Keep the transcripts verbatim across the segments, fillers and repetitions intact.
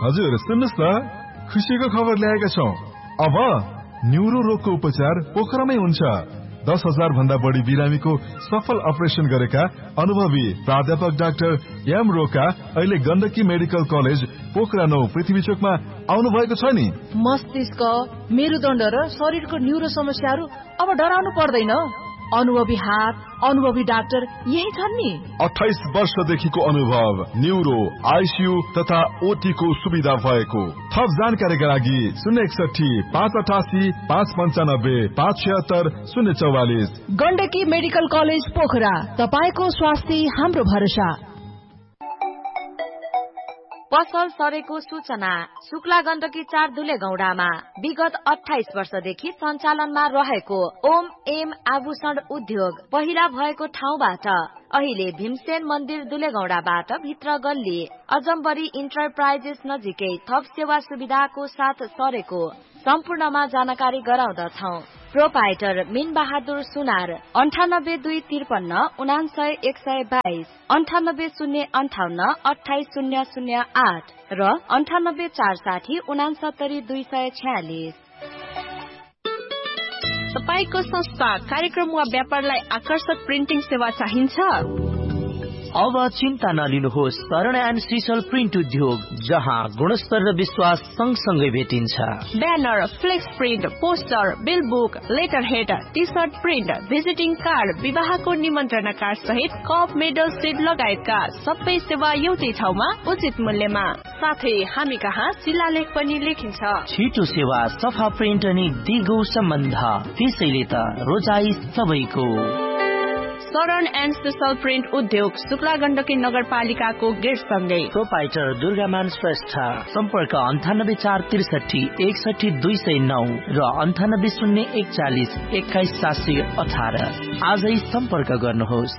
हजुर सुन्नुस् न, खुसीको खबर ल्याएका छौं। अब न्युरो रोगको उपचार पोखरामै हुन्छ। दस हजार भन्दा बढी बिरामीको सफल अपरेसन गरेका अनुभवी प्राध्यापक डाक्टर एम रोका अहिले गण्डकी मेडिकल कलेज पोखरा नौ पृथ्वी चोकमा आउनु भएको छ नि। मस्तिष्क, मेरुदण्ड र शरीरको न्युरो समस्याहरू अब डराउनु पर्दैन। अनुभवी हात, अनुभवी डाक्टर यही छन् नि। अठाइस वर्षदेखिको अनुभव, न्युरो, आइसियू तथा ओटी को सुविधा भएको। थप जानकारीका लागि शून्य एकसठी पाँच अठासी पाँच पन्चानब्बे पाँच छिहत्तर शून्य चौवालिस। गण्डकी मेडिकल कलेज पोखरा, तपाईको स्वास्थ्य हाम्रो भरोसा। पसल सरेको सूचना। शुक्ला गण्डकी चार दुले गौडामा विगत अठाइस वर्षदेखि सञ्चालनमा रहेको ओम एम आभूषण उद्योग पहिला भएको ठाउँबाट अहिले भीमसेन मन्दिर दुलेगौडाबाट भित्र गल्ली अजम्बरी इन्टरप्राइजेस नजिकै थप सेवा सुविधाको साथ सरेको सम्पूर्णमा जानकारी गराउँदछौ। प्रोपाइटर मिन बहादुर सुनार अन्ठानब्बे दुई त्रिपन्न उनासय एक सय बाइस अन्ठानब्बे शून्य अन्ठाउन्न अठाइस शून्य शून्य आठ र अन्ठानब्बे चार साठी उनासत्तरी दुई सय छयालिस। तपाईको संस्था, कार्यक्रम वा व्यापारलाई आकर्षक प्रिन्टिङ सेवा चाहिन्छ? अब चिन्ता नलिनुहोस्। तरण एन्ड सिसल प्रिन्ट उद्योग, जहाँ गुणस्तर र विश्वास सँगसँगै भेटिन्छ। Banner, flex print, poster, bill book, letter head, T short print, visiting card, विवाहको निमन्त्रणा कार्ड सहित कप, मेडल, सिड लगायतका सबै सेवा एउटै ठाउँमा उचित मूल्यमा। साथै हामी कहाँ शिलालेख पनि लेखिन्छ। छिटो सेवा, सफा प्रिन्ट अनि दिगो सम्बन्ध, त्यसैले त रोजाई सबैको। शरण एन्ड सिसल प्रिन्ट उद्योग, शुक्ला गण्डकी नगरपालिकाको गेट सँगै। प्रोपाइटर दुर्गामान श्रेष्ठ, सम्पर्क अन्ठानब्बे चार त्रिसठी एकसठी दुई सय नौ र अन्ठानब्बे शून्य एकचालिस एक्काइस सात सय अठार। आजै सम्पर्क गर्नुहोस्।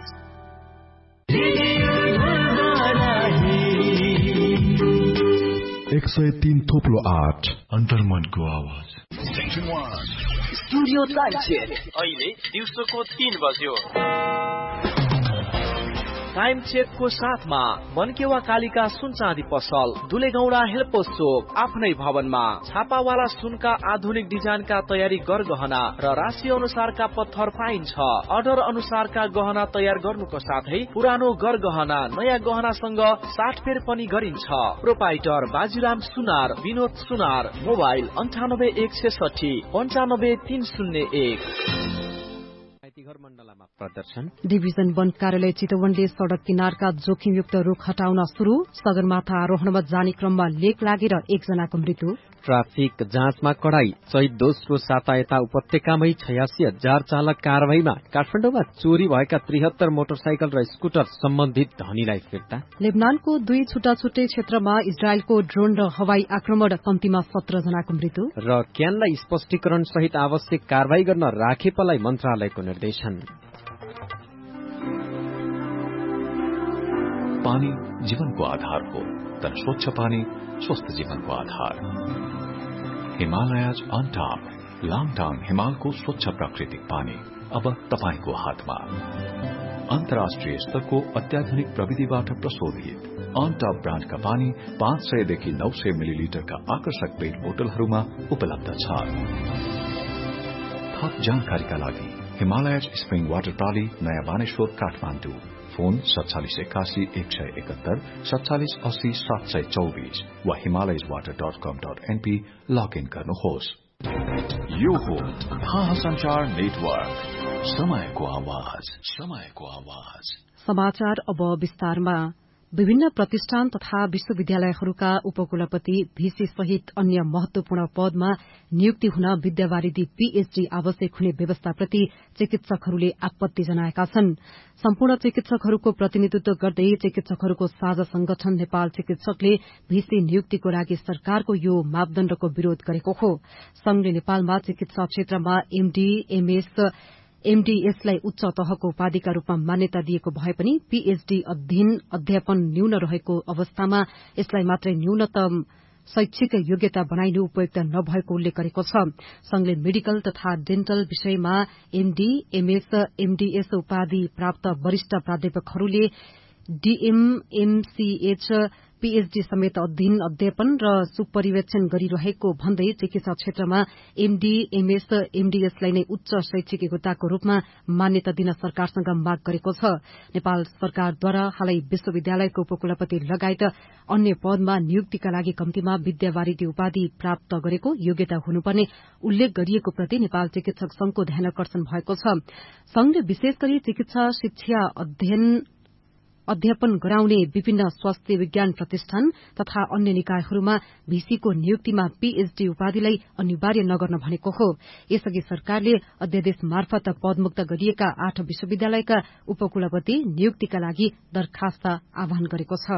एक सय तीन थोप्लो आठ अन्तर्मनको आवाज। स्टुडियो टाइम चेक अहिले दिउँसोको तीन बज्यो। टाइम चेकको साथमा मनकेवा कालिका सुन चाँदी पसल, दुलेगौडा हेल्पोस चोक, आफ्नै भवनमा छापावाला सुनका आधुनिक डिजाइनका तयारी गरगहना र राशि अनुसारका पत्थर पाइन्छ। अर्डर अनुसारका गहना तयार गर्नुको साथै पुरानो गरगहना नयाँ गहनासँग साटफेर पनि गरिन्छ। प्रोपाइटर बाजीराम सुनार, विनोद सुनार, मोबाइल अन्ठानब्बे एक छेसठी पन्चानब्बे तीन शून्य एक। प्रदर्शन डिभिजन वन कार्यालय चितवनले सड़क किनारका जोखिमयुक्त रुख हटाउन शुरू। सगरमाथा आरोहणमा जाने क्रममा लेक लागेर एकजनाको मृत्यु। ट्राफिक जाँचमा कडाई, चैत दोस्रो साता यता उपत्यकामै छयासी हजार चालक कारवाहीमा। काठमाडौँमा चोरी भएका त्रिहत्तर मोटरसाइकल र स्कुटर सम्बन्धित धनीलाई फिर्ता। लेबनानको दुई छुट्टा छुट्टै क्षेत्रमा इजरायलको ड्रोन र हवाई आक्रमण, कम्तीमा सत्र जनाको मृत्यु। र क्यानलाई स्पष्टीकरण सहित आवश्यक कारवाही गर्न राखेपलाई मन्त्रालयको निर्देशन। पानी जीवनको आधार हो, तर स्वच्छ पानी स्वस्थ जीवनको आधार। हिमालयज अन टप, लाङटाङ हिमालको स्वच्छ प्राकृतिक पानी अब तपाईको हातमा। अन्तर्राष्ट्रिय स्तरको अत्याधुनिक प्रविधिबाट प्रशोधित अन टप ब्रान्डका पानी पाँच सयदेखि नौ सय मिलिलिटरका आकर्षक पेट बोतलहरूमा उपलब्ध छ। थप जानकारीका लागि हिमालयज स्प्रिङ वाटर प्राली, नयाँ बानेश्वर, काठमाडौँ। फोन सत्तालिस एकासी एक सय एकहत्तर सत्तालिस अस्सी सात सय चौबिस वा हिमालयज वाटर डट कम डट एनपी लगइन गर्नुहोस्। यो हो महासञ्चार नेटवर्क, समयको आवाज, समयको आवाज। समाचार अब विस्तारमा। विभिन्न प्रतिष्ठान तथा विश्वविद्यालयहरूका उपकुलपति, भीसी सहित अन्य महत्वपूर्ण पदमा नियुक्ति हुन विद्यावारिधि पीएचडी आवश्यक हुने व्यवस्थाप्रति चिकित्सकहरूले आपत्ति जनाएका छन्। सम्पूर्ण चिकित्सकहरूको प्रतिनिधित्व गर्दै चिकित्सकहरूको साझा संगठन नेपाल चिकित्सकले भीसी नियुक्तिको लागि सरकारको यो मापदण्डको विरोध गरेको हो। संघले नेपालमा चिकित्सा क्षेत्रमा एमडी, एमएस, एमडीएसलाई उच्च तहको उपाधिका रूपमा मान्यता दिएको भए पनि पीएचडी अध्ययन अध्यापन न्यून रहेको अवस्थामा यसलाई मात्रै न्यूनतम शैक्षिक योग्यता बनाइनु उपयुक्त नभएको उल्लेख गरेको छ। संघले मेडिकल तथा डेन्टल विषयमा एमडी, एमएस, एमडीएस उपाधि प्राप्त वरिष्ठ प्राध्यापकहरूले डीएम, एमसीएच, पीएचडी समेत अध्ययन अध्यापन र सुपरिवेक्षण गरिरहेको भन्दै चिकित्सा क्षेत्रमा एमडी एमएस एमडीएसलाई नै उच्च शैक्षिक योग्यताको रूपमा मान्यता दिन सरकारसँग माग गरेको छ। नेपाल सरकारद्वारा हालै विश्वविद्यालयको उपकुलपति लगायत अन्य पदमा नियुक्तिका लागि कम्तीमा विद्यावारिधी उपाधि प्राप्त गरेको योग्यता हुनुपर्ने उल्लेख गरिएको प्रति नेपाल चिकित्सक संघको ध्यानकर्षण भएको छ। संघले विशेष गरी चिकित्सा शिक्षा अध्ययन अध्यापन गराउने विभिन्न स्वास्थ्य विज्ञान प्रतिष्ठान तथा अन्य निकायहरूमा भीसीको नियुक्तिमा पीएचडी उपाधिलाई अनिवार्य नगर्न भनेको हो। यसअघि सरकारले अध्यादेश मार्फत पदमुक्त गरिएका आठ विश्वविद्यालयका उपकुलपति नियुक्तिका लागि दरखास्त आह्वान गरेको छ।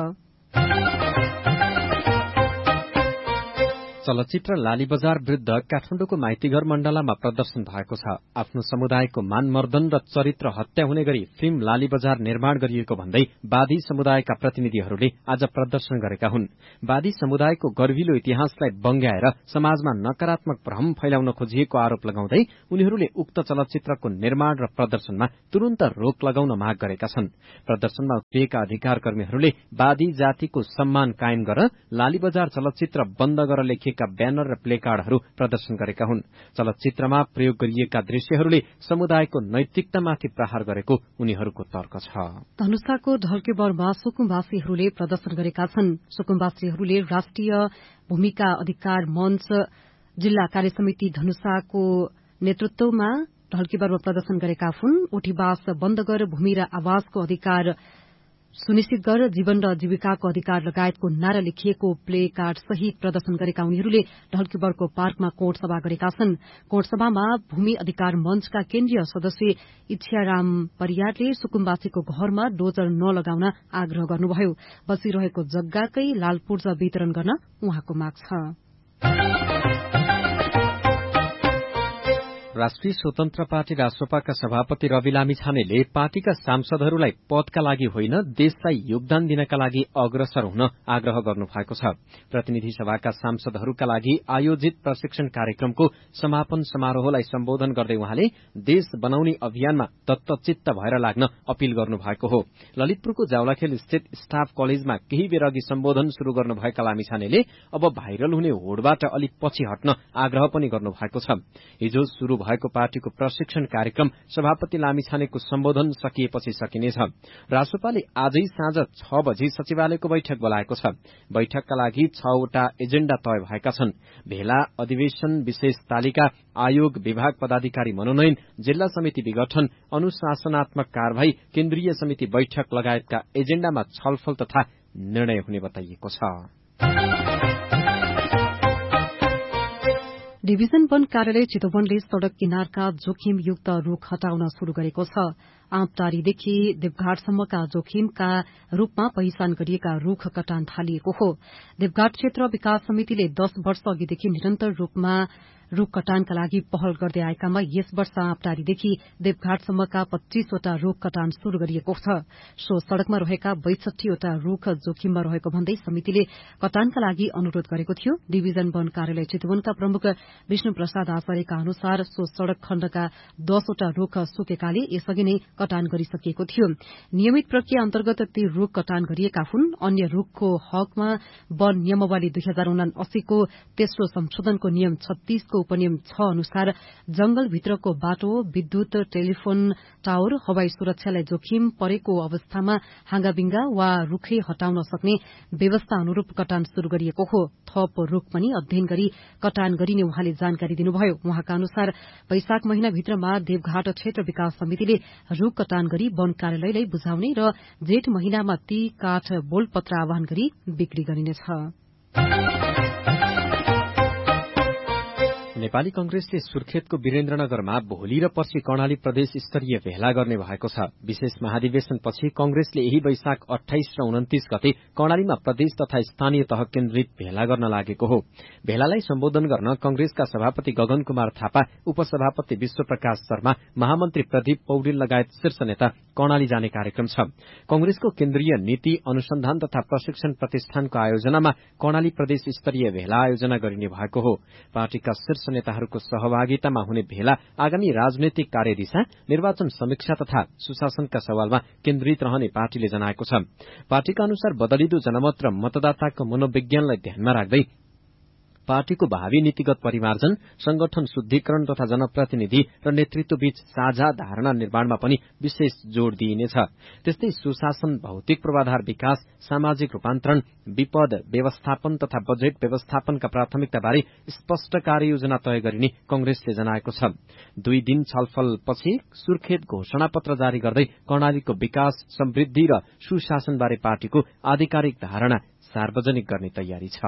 चलचित्र लाली बजार विरूद्ध काठमाडौँको माइतीघर मण्डलामा प्रदर्शन भएको छ। आफ्नो समुदायको मानमर्दन र चरित्र हत्या हुने गरी फिल्म लाली बजार निर्माण गरिएको भन्दै वादी समुदायका प्रतिनिधिहरूले आज प्रदर्शन गरेका हुन्। वादी समुदायको गर्विलो इतिहासलाई बंग्याएर समाजमा नकारात्मक भ्रम फैलाउन खोजिएको आरोप लगाउँदै उनीहरूले उक्त चलचित्रको निर्माण र प्रदर्शनमा तुरन्त रोक लगाउन माग गरेका छन्। प्रदर्शनमा उत्रिएका अधिकार कर्मीहरूले वादी जातिको सम्मान कायम गर लाली बजार चलचित्र बन्द गर लेखिएका ब्यानर र प्लेकार्डहरू प्रदर्शन गरेका हुन्। चलचित्रमा प्रयोग गरिएका दृश्यहरूले समुदायको नैतिकतामाथि प्रहार गरेको उनीहरूको तर्क छ। धनुषाको ढल्केबरमा सुकुम्बासीहरूले प्रदर्शन गरेका छन्। सुकुम्बासीहरूले राष्ट्रिय भूमिका अधिकार मञ्च जिल्ला कार्य समिति धनुषाको नेतृत्वमा ढल्केबरमा प्रदर्शन गरेका हुन्। उठीवास बन्द गर भूमि र आवासको अधिकार सुनिश्चित गर जीवन र जीविकाको अधिकार लगायतको नारा लेखिएको प्ले कार्ड सहित प्रदर्शन गरेका उनीहरूले ढल्केबरको पार्कमा कोट सभा गरेका छन्। कोट सभामा भूमि अधिकार मञ्चका केन्द्रीय सदस्य इच्छाराम परियारले सुकुम्बासीको घरमा डोजर नलगाउन आग्रह गर्नुभयो। बसिरहेको जग्गाकै लाल पूर्जा वितरण गर्न उहाँको माग छ। राष्ट्रिय स्वतन्त्र पार्टी राष्ट्रपाका सभापति रवि लामिछानेले पार्टीका सांसदहरूलाई पदका लागि होइन देशलाई योगदान दिनका लागि अग्रसर हुन आग्रह गर्नु भएको छ। प्रतिनिधि सभाका सांसदहरूका लागि आयोजित प्रशिक्षण कार्यक्रमको समापन समारोहलाई सम्बोधन गर्दै उहाँले देश बनाउने अभियानमा दत्तचित्त भएर लाग्न अपील गर्नु भएको हो। ललितपुरको जावलाखेल स्थित स्टाफ कलेजमा केही बेर अघि सम्बोधन शुरू गर्नुभएका लामिछानेले अब भाइरल हुने होडबाट अलिक पछि हट्न आग्रह पनि गर्नु भएको छ। हिजो शुरू भएको पार्टीको प्रशिक्षण कार्यक्रम सभापति लामिछानेको सम्बोधन सकिएपछि सकिनेछ। राष्ट्रपाले आजै साँझ छ बजी सचिवालयको बैठक बोलाएको छ। बैठकका लागि छवटा एजेण्डा तय भएका छन्। भेला, अधिवेशन, विशेष तालिका, आयोग, विभाग पदाधिकारी मनोनयन, जिल्ला समिति विघटन, अनुशासनात्मक कार्यवाही, केन्द्रीय समिति बैठक लगायतका एजेण्डामा छलफल तथा निर्णय हुने बताइएको छ। डिभिजन वन कार्यालय चितवनले सड़क किनारका जोखिमयुक्त रूख हटाउन शुरू गरेको छ। आँपटारीदेखि देवघाटसम्मका जोखिमका रूपमा पहिचान गरिएका रूख कटान थालिएको हो। देवघाट क्षेत्र विकास समितिले दश वर्ष अघिदेखि निरन्तर रूपमा रूख कटानका लागि पहल गर्दै आएकामा यस वर्ष आँपटारीदेखि देवघाटसम्मका पच्चीसवटा रूख कटान शुरू गरिएको छ। सो सड़कमा रहेका बैसठीवटा रूख जोखिममा रहेको भन्दै समितिले कटानका लागि अनुरोध गरेको थियो। डिभिजन वन कार्यालय चितवनका प्रमुख विष्णु प्रसाद आचार्यका अनुसार सो सड़क खण्डका दसवटा रूख सुकेकाले यसअघि नै कटान गरिसकिएको थियो। नियमित प्रक्रिया अन्तर्गत ती रूख कटान गरिएका हुन्। अन्य रूखको हकमा वन नियमावली दुई हजार उनासीको तेस्रो संशोधनको नियम छत्तीसको उपनियम छ अनुसार जंगलभित्रको बाटो, विद्युत, टेलिफोन टावर, हवाई सुरक्षालाई जोखिम परेको अवस्थामा हांगाबिंगा वा रूखै हटाउन सक्ने व्यवस्था अनुरूप कटान शुरू गरिएको हो। थप रूख पनि अध्ययन गरी कटान गरिने उहाँले जानकारी दिनुभयो। उहाँका अनुसार वैशाख महिनाभित्रमा देवघाट क्षेत्र विकास समितिले रूख कटान गरी वन कार्यालयलाई बुझाउने र जेठ महिनामा ती काठ बोलपत्र आह्वान गरी बिक्री गरिनेछ। नेपाली कंग्रेसले सुर्खेतको वीरेन्द्रनगरमा भोलि र पर्सि कर्णाली प्रदेश स्तरीय भेला गर्ने भएको छ। विशेष महाधिवेशनपछि कंग्रेसले यही वैशाख अठाइस र उन्तिस गते कर्णालीमा प्रदेश तथा स्थानीय तह केन्द्रित भेला गर्न लागेको हो। भेलालाई सम्बोधन गर्न कंग्रेसका सभापति गगन कुमार थापा, उपसभापति विश्वप्रकाश शर्मा, महामन्त्री प्रदीप पौडेल लगायत शीर्ष नेता कर्णाली जाने कार्यक्रम छ। कंग्रेसको केन्द्रीय नीति अनुसन्धान तथा प्रशिक्षण प्रतिष्ठानको आयोजनामा कर्णाली प्रदेश स्तरीय भेला आयोजना गरिने भएको हो। पार्टीका शीर्ष नेताहरूको सहभागितामा हुने भेला आगामी राजनैतिक कार्यदिशा, निर्वाचन समीक्षा तथा सुशासनका सवालमा केन्द्रित रहने पार्टीले जनाएको छ। पार्टीका अनुसार बदलिदो जनमत र मतदाताको मनोविज्ञानलाई ध्यानमा राख्दै पार्टीको भावी नीतिगत परिमार्जन, संगठन शुद्धिकरण तथा जनप्रतिनिधि र नेतृत्वबीच साझा धारणा निर्माणमा पनि विशेष जोड़ दिइनेछ। त्यस्तै सुशासन, भौतिक पूर्वाधार विकास, सामाजिक रूपान्तरण, विपद व्यवस्थापन तथा बजेट व्यवस्थापनका प्राथमिकताबारे स्पष्ट कार्ययोजना तय गरिने कंग्रेसले जनाएको छ। दुई दिन छलफलपछि सुर्खेत घोषणापत्र जारी गर्दै कर्णालीको विकास, समृद्धि र सुशासनबारे पार्टीको आधिकारिक धारणा सार्वजनिक गर्ने तयारी छ।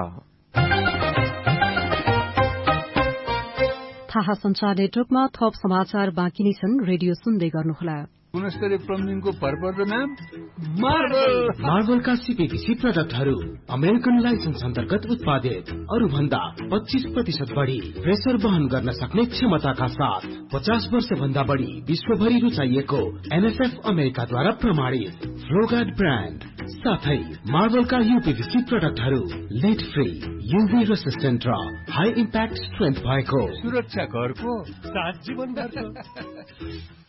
थाहा संचार नेटवर्कमा थप समाचार बाँकी नै छन्। रेडियो सुन्दै गर्नुहोला। गुणस्तरीय प्लम्बिङको भरपर्दो नाम मार्बल। मार्बलका सीपीभीसी प्रोडक्टहरू अमेरिकन लाइसेन्स अन्तर्गत उत्पादित, अरू भन्दा पच्चीस प्रतिशत बढ़ी प्रेसर वहन गर्न सक्ने क्षमताका साथ पचास वर्ष भन्दा बढ़ी विश्वभरि रुचाइएको एनएफएफ अमेरिकाद्वारा प्रमाणित फ्लोगार्ड ब्रान्ड साथै मार्बलका यूपीभीसी प्रोडक्टहरू लेड फ्री, यूभी रेसिस्टेन्ट र हाई इम्प्याक्ट स्ट्रेन्थ भएको सुरक्षा घरको सात जीवन गर्छ।